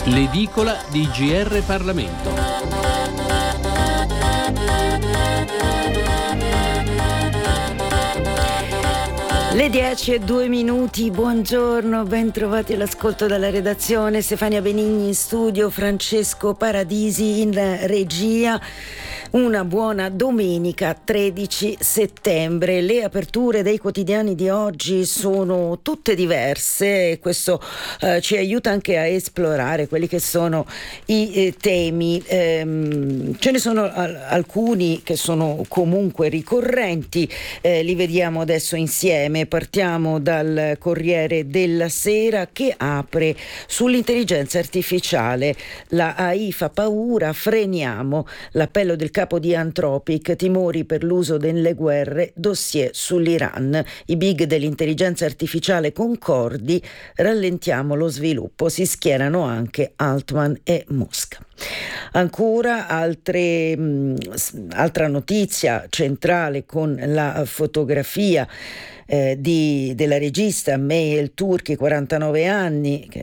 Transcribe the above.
L'edicola di GR Parlamento. Le 10:02, buongiorno, ben trovati all'ascolto dalla redazione. Stefania Benigni in studio, Francesco Paradisi in regia. Una buona domenica 13 settembre. Le aperture dei quotidiani di oggi sono tutte diverse e questo ci aiuta anche a esplorare quelli che sono i temi. Ce ne sono alcuni che sono comunque ricorrenti, li vediamo adesso insieme. Partiamo dal Corriere della Sera che apre sull'intelligenza artificiale. La AI fa paura, freniamo. L'appello del capo di Anthropic, timori per l'uso delle guerre, dossier sull'Iran. I big dell'intelligenza artificiale concordi, rallentiamo lo sviluppo. Si schierano anche Altman e Mosca. Ancora altra notizia centrale con la fotografia della regista May El-Turki, 49 anni, che